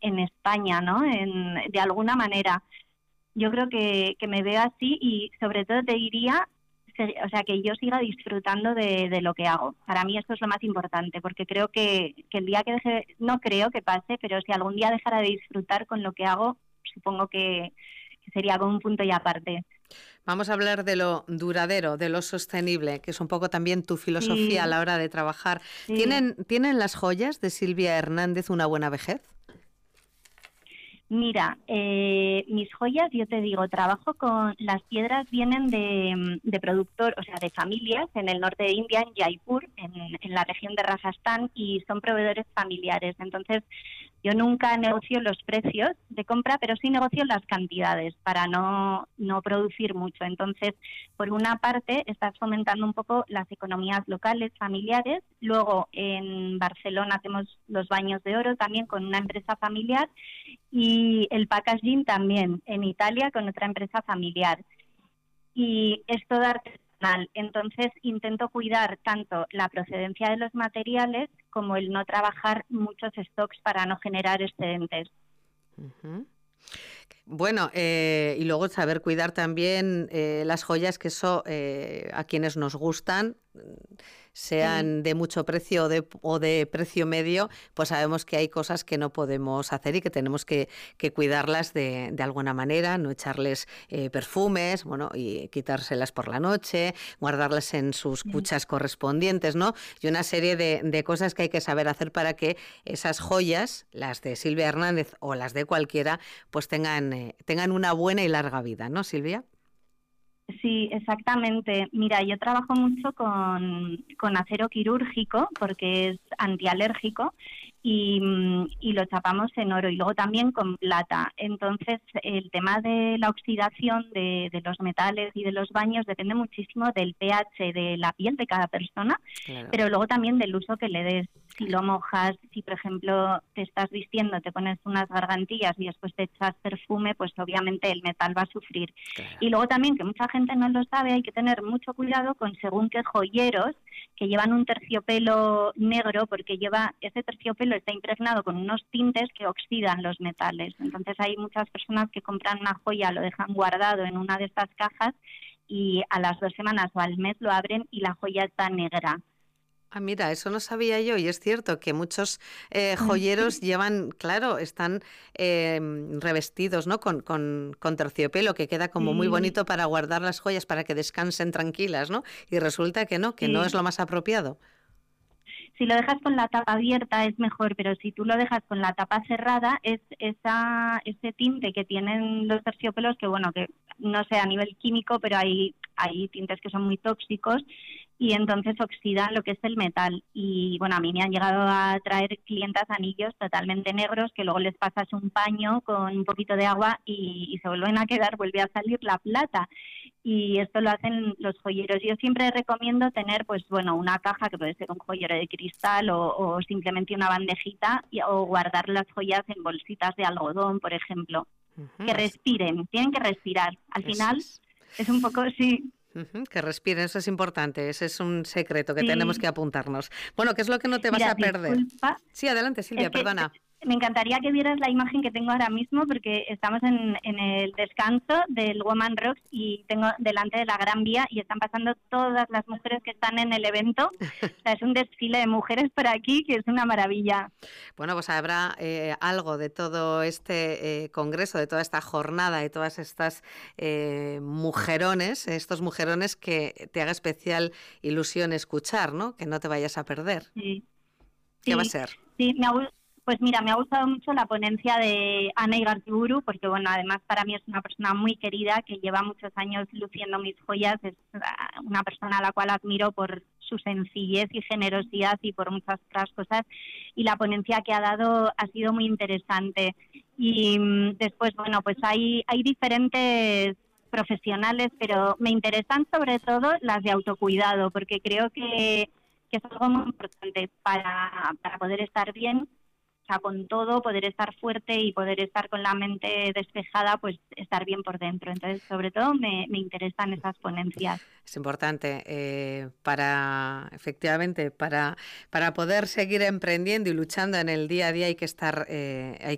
en España, ¿no? De alguna manera. Yo creo que me veo así y sobre todo te diría, o sea, que yo siga disfrutando de lo que hago. Para mí esto es lo más importante, porque creo que el día que deje, no creo que pase, pero si algún día dejara de disfrutar con lo que hago, supongo que sería como un punto y aparte. Vamos a hablar de lo duradero, de lo sostenible, que es un poco también tu filosofía a Sí, la hora de trabajar. sí. ¿Tienen las joyas de Silvia Hernández una buena vejez? Mira, mis joyas, yo te digo, trabajo con las piedras, vienen de productor, o sea, de familias en el norte de India, en Jaipur, en la región de Rajasthan, y son proveedores familiares. Entonces, yo nunca negocio los precios de compra, pero sí negocio las cantidades para no producir mucho. Entonces, por una parte, estás fomentando un poco las economías locales, familiares. Luego, en Barcelona hacemos los baños de oro también con una empresa familiar y el packaging también en Italia con otra empresa familiar. Y es todo artesanal. Entonces intento cuidar tanto la procedencia de los materiales como el no trabajar muchos stocks para no generar excedentes. Uh-huh. Bueno, y luego saber cuidar también las joyas, que eso a quienes nos gustan, Sí. sean de mucho precio o de precio medio, pues sabemos que hay cosas que no podemos hacer y que tenemos que cuidarlas de alguna manera, no echarles perfumes, bueno, y quitárselas por la noche, guardarlas en sus Sí. cuchas correspondientes, ¿no? Y una serie de cosas que hay que saber hacer para que esas joyas, las de Silvia Hernández o las de cualquiera, pues tengan una buena y larga vida, ¿no, Silvia? Sí, exactamente. Mira, yo trabajo mucho con acero quirúrgico porque es antialérgico y lo chapamos en oro y luego también con plata. Entonces, el tema de la oxidación de los metales y de los baños depende muchísimo del pH de la piel de cada persona, Claro, pero luego también del uso que le des. Si claro. lo mojas, si por ejemplo te estás vistiendo, te pones unas gargantillas y después te echas perfume, pues obviamente el metal va a sufrir. Claro. Y luego también, que mucha gente no lo sabe, hay que tener mucho cuidado con según qué joyeros que llevan un terciopelo negro, porque ese terciopelo está impregnado con unos tintes que oxidan los metales. Entonces hay muchas personas que compran una joya, lo dejan guardado en una de estas cajas y a las 2 semanas o al mes lo abren y la joya está negra. Ah, mira, eso no sabía yo y es cierto que muchos joyeros Sí. llevan, claro, están revestidos, ¿no? Con terciopelo, que queda como muy Sí, bonito para guardar las joyas, para que descansen tranquilas, ¿no? Y resulta que no es sí. lo más apropiado. Si lo dejas con la tapa abierta es mejor, pero si tú lo dejas con la tapa cerrada, ese tinte que tienen los terciopelos, que bueno, que no sé a nivel químico, pero hay tintes que son muy tóxicos y entonces oxidan lo que es el metal. Y bueno, a mí me han llegado a traer clientas anillos totalmente negros que luego les pasas un paño con un poquito de agua y se vuelven a quedar, vuelve a salir la plata. Y esto lo hacen los joyeros. Yo siempre recomiendo tener, pues bueno, una caja que puede ser un joyero de cristal o simplemente una bandejita o guardar las joyas en bolsitas de algodón, por ejemplo. Que Ujú, respiren, tienen que respirar. Al eso final es. es un poco, sí, Ujú, que respiren, eso es importante, ese es un secreto que tenemos que sí. apuntarnos. Bueno, ¿qué es lo que no te vas Mira, a perder? disculpa, Sí, adelante, es Silvia, que perdona. me encantaría que vieras la imagen que tengo ahora mismo porque estamos en el descanso del Woman Rocks y tengo delante de la Gran Vía y están pasando todas las mujeres que están en el evento. O sea, es un desfile de mujeres por aquí que es una maravilla. Bueno, pues habrá algo de todo este congreso, de toda esta jornada, de todas estas mujerones, estos mujerones que te haga especial ilusión escuchar, ¿no? Que no te vayas a perder. Sí, ¿Qué va a sí, ser? sí, pues mira, me ha gustado mucho la ponencia de Ana Igartiburu, porque bueno, además para mí es una persona muy querida que lleva muchos años luciendo mis joyas, es una persona a la cual admiro por su sencillez y generosidad y por muchas otras cosas, y la ponencia que ha dado ha sido muy interesante. Y después, bueno, pues hay diferentes profesionales, pero me interesan sobre todo las de autocuidado, porque creo que es algo muy importante para poder estar bien, o sea, con todo, poder estar fuerte y poder estar con la mente despejada, pues estar bien por dentro. Entonces, sobre todo, me interesan esas ponencias. Es importante efectivamente, para poder seguir emprendiendo y luchando en el día a día hay